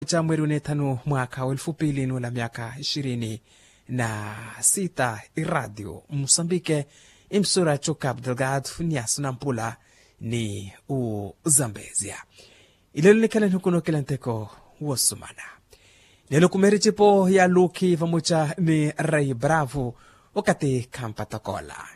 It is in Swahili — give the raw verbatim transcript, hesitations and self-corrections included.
cha mwezi wa tano mwaka wa elfu mbili na miaka ishirini na sita iradio Msambike imsura choka Abdelgad Funias na Mpula ni u Zambezia ilelekana hukuno kelanteko wasumana nelo kumerichipo ya luki vamucha ni Rai Bravo wakati kampatakola